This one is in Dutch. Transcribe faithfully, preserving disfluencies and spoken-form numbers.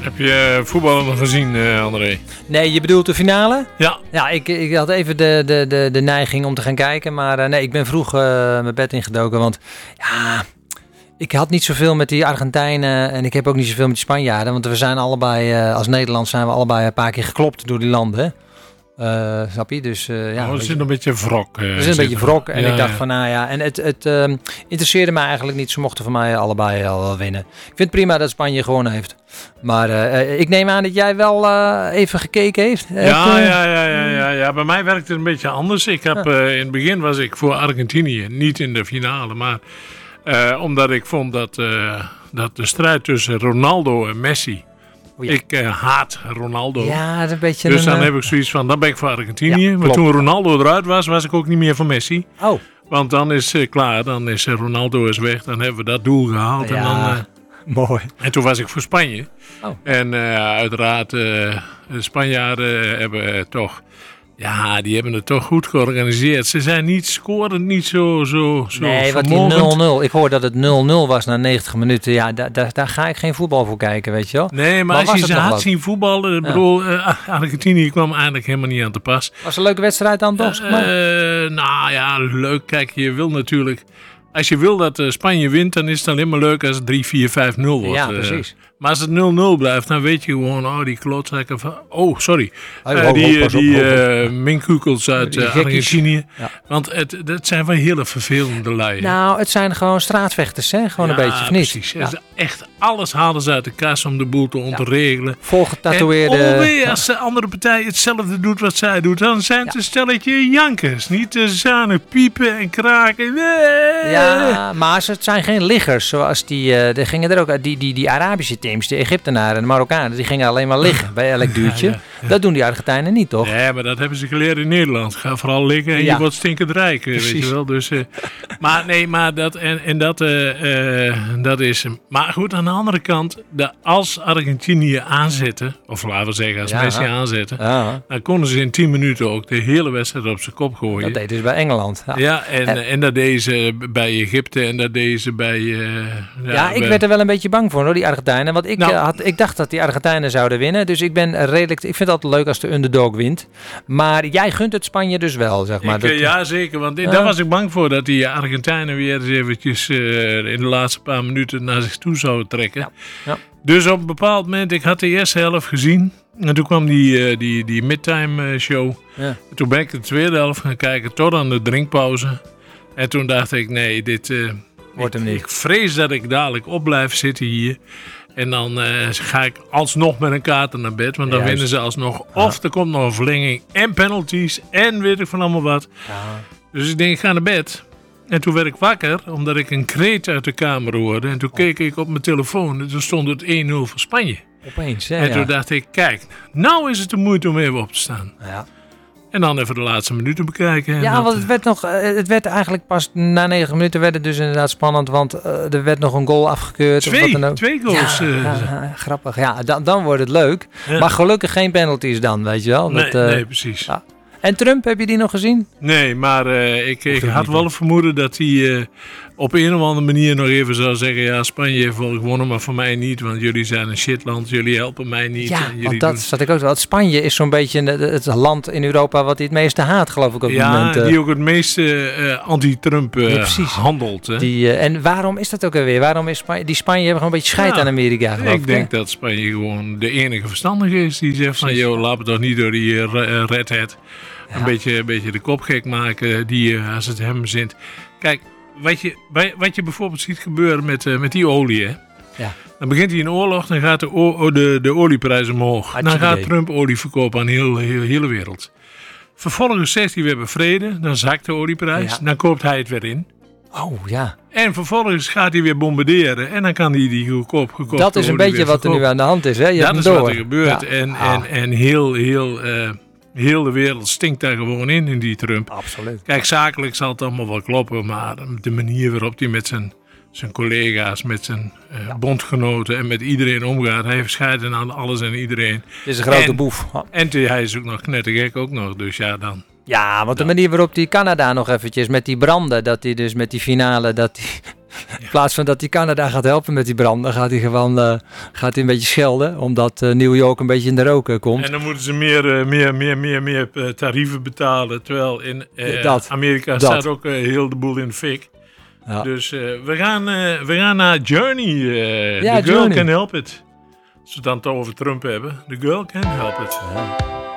Heb je voetbal nog gezien, uh, André? Nee, je bedoelt de finale? Ja. Ja, ik, ik had even de, de, de, de neiging om te gaan kijken. Maar uh, nee, ik ben vroeg uh, mijn bed ingedoken. Want ja, ik had niet zoveel met die Argentijnen. En ik heb ook niet zoveel met die Spanjaarden. Want we zijn allebei, uh, als Nederland zijn we allebei een paar keer geklopt door die landen. Uh, snap je? Dus, uh, ja, oh, er zit een beetje wrok. Uh, er zit een beetje wrok. En ja, ik dacht ja. van, nou ja. En het, het uh, interesseerde mij eigenlijk niet. Ze mochten van mij allebei al wel winnen. Ik vind het prima dat Spanje gewonnen heeft. Maar uh, ik neem aan dat jij wel uh, even gekeken heeft. Ja, uh, ja, ja, ja, ja, ja. Bij mij werkt het een beetje anders. Ik heb, uh, in het begin was ik voor Argentinië. Niet in de finale. Maar uh, omdat ik vond dat, uh, dat de strijd tussen Ronaldo en Messi... Oh ja. Ik uh, haat Ronaldo. Ja, dat is een beetje dus dan een, uh... heb ik zoiets van, dan ben ik voor Argentinië. Ja, maar toen Ronaldo eruit was, was ik ook niet meer voor Messi. Oh. Want dan is uh, klaar, dan is uh, Ronaldo is weg. Dan hebben we dat doel gehaald. Ja, en, dan, uh, mooi. En toen was ik voor Spanje. Oh. En uh, uiteraard, uh, de Spanjaarden hebben uh, toch... Ja, die hebben het toch goed georganiseerd. Ze zijn niet scorend, niet zo, zo, zo nee, wat die nul nul. Ik hoor dat het nul nul was na negentig minuten. Ja, da, da, daar ga ik geen voetbal voor kijken, weet je wel. Nee, maar, maar als je ze had zien voetballen... Ik ja. bedoel, uh, Argentinië kwam eigenlijk helemaal niet aan te pas. Was een leuke wedstrijd dan toch? Uh, uh, nou ja, leuk. Kijk, je wil natuurlijk... Als je wil dat uh, Spanje wint, dan is het alleen maar leuk als het drie vier vijf nul wordt. Ja, precies. Uh, maar als het nul nul blijft, dan weet je gewoon... Oh, die klootzakken van... Oh, sorry. Hey, uh, ho, die ho, die uh, uh, minkukels uit uh, Argentinië. Ja. Want het, dat zijn wel hele vervelende lui. Nou, het zijn gewoon straatvechters, hè? Gewoon ja, een beetje, of niet? Precies. Ja. Echt alles halen ze uit de kas om de boel te ontregelen. Ja. Volgetatoeëerde... En alweer, als de andere partij hetzelfde doet wat zij doet... dan zijn het ja. een stelletje jankers. Niet te zanen, piepen en kraken. Nee. Ja, maar het zijn geen liggers. Zoals die... Uh, die gingen er ook... Die, die, die Arabische teams, de Egyptenaren en de Marokkanen... die gingen alleen maar liggen bij elk duurtje. Ja, ja, ja. Dat doen die Argentijnen niet, toch? Nee, maar dat hebben ze geleerd in Nederland. Ga vooral liggen en ja. je wordt stinkend rijk, weet je wel. Dus, uh, maar nee, maar dat... En, en dat, uh, uh, dat is... Maar goed, aan de andere kant... De, als Argentinië aanzetten... Of laten we zeggen, als ja, Messi aanzetten... Ja. Dan konden ze in tien minuten ook de hele wedstrijd op zijn kop gooien. Dat deden ze bij Engeland. Ja, ja en, en, en dat deden ze bij Egypte en dat deden ze bij... Uh, ja, ja, ik bij... werd er wel een beetje bang voor, hoor, die Argentijnen. Want ik, nou, uh, had, ik dacht dat die Argentijnen zouden winnen. Dus ik ben redelijk... Ik vind het altijd leuk als de underdog wint. Maar jij gunt het Spanje dus wel, zeg maar. Ik, dat, uh, ja, zeker. Want uh, daar was ik bang voor dat die Argentijnen weer eens eventjes uh, in de laatste paar minuten naar zich toe zouden trekken. Ja. Ja. Dus op een bepaald moment, ik had de eerste helft gezien. En toen kwam die, uh, die, die midtime show. Ja. Toen ben ik de tweede helft gaan kijken tot aan de drinkpauze. En toen dacht ik, nee, dit... Uh, wordt hem niet. Ik vrees dat ik dadelijk op blijf zitten hier. En dan uh, ga ik alsnog met een kaarten naar bed. Want dan ja, winnen ze alsnog. Ja. Of er komt nog een verlenging en penalties. En weet ik van allemaal wat. Ja. Dus ik denk, ik ga naar bed. En toen werd ik wakker, omdat ik een kreet uit de kamer hoorde. En toen oh. keek ik op mijn telefoon. En toen stond het één nul voor Spanje. Opeens, hè? En ja. toen dacht ik, kijk, nou is het de moeite om even op te staan. Ja. En dan even de laatste minuten bekijken. Ja, dat, want het werd nog, het werd eigenlijk pas na negen minuten werd het dus inderdaad spannend, want uh, er werd nog een goal afgekeurd. Twee, of wat dan ook. twee goals. Ja, uh, ja, ja, grappig. Ja, dan, dan wordt het leuk. Ja. Maar gelukkig geen penalties dan, weet je wel. Nee, dat, uh, nee precies. Ja. En Trump, heb je die nog gezien? Nee, maar uh, ik, ik had wel een vermoeden dat hij uh, op een of andere manier nog even zou zeggen... ja, Spanje heeft wel gewonnen, maar voor mij niet. Want jullie zijn een shitland, jullie helpen mij niet. Ja, en jullie want dat doen... zat ik ook wel. Spanje is zo'n beetje het land in Europa wat hij het meeste haat, geloof ik op dit ja, moment. Ja, die ook het meeste uh, anti-Trump uh, ja, handelt. Hè? Die, uh, en waarom is dat ook alweer? Waarom is Spanje... Die Spanje hebben gewoon een beetje scheid ja, aan Amerika, geloof ik. Ik denk hè? dat Spanje gewoon de enige verstandige is die zegt van... joh, laat me toch niet door die uh, Red Hat... Ja. Een, beetje, een beetje de kop gek maken, die, als het hem zint. Kijk, wat je, wat je bijvoorbeeld ziet gebeuren met, uh, met die olie. Hè? Ja. Dan begint hij een oorlog, dan gaat de, o- de, de olieprijs omhoog. Had dan gaat idee. Trump olie verkopen aan de heel, heel, hele wereld. Vervolgens zegt hij, we hebben vrede. Dan zakt de olieprijs. Ja. Dan koopt hij het weer in. Oh, ja. En vervolgens gaat hij weer bombarderen. En dan kan hij die goedkoop gekocht Dat is een beetje wat er nu aan de hand is. Hè? Je dat is door. wat er gebeurt. Ja. En, ah. en, en heel, heel... Uh, Heel de wereld stinkt daar gewoon in, in die Trump. Absoluut. Kijk, zakelijk zal het allemaal wel kloppen, maar de manier waarop hij met zijn, zijn collega's, met zijn uh, ja. bondgenoten en met iedereen omgaat, hij heeft scheiden aan alles en iedereen. Het is een grote en, boef. Oh. En hij is ook nog knettergek ook nog, dus ja dan. Ja, want de manier waarop die Canada nog eventjes met die branden, dat hij dus met die finale, dat die In plaats van dat hij Canada gaat helpen met die brand, dan gaat hij gewoon uh, gaat hij een beetje schelden. Omdat uh, New York een beetje in de rook uh, komt. En dan moeten ze meer, uh, meer, meer, meer, meer uh, tarieven betalen. Terwijl in uh, dat, Amerika dat. staat ook uh, heel de boel in de fik. Ja. Dus uh, we, gaan, uh, we gaan naar Journey. Uh, ja, the Girl Journey. Can Help It. Als we het dan toch over Trump hebben. The Girl Can Help It. Ja.